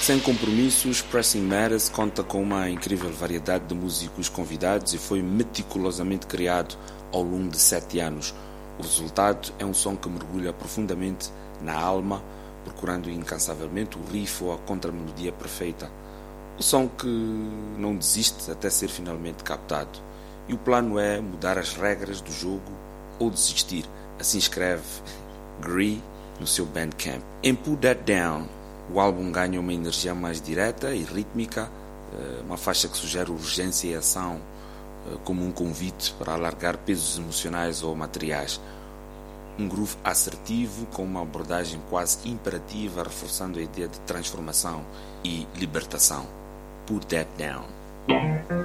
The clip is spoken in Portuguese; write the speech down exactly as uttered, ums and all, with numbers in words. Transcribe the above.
Sem compromissos, Pressing Matters conta com uma incrível variedade de músicos convidados e foi meticulosamente criado ao longo de sete anos. O resultado é um som que mergulha profundamente na alma, procurando incansavelmente o riff ou a contramelodia perfeita. O som que não desiste até ser finalmente captado. E o plano é mudar as regras do jogo ou desistir. Assim escreve Gree no seu Bandcamp. Em Put That Down, o álbum ganha uma energia mais direta e rítmica, uma faixa que sugere urgência e ação, como um convite para alargar pesos emocionais ou materiais. Um groove assertivo com uma abordagem quase imperativa, reforçando a ideia de transformação e libertação. Put That Down.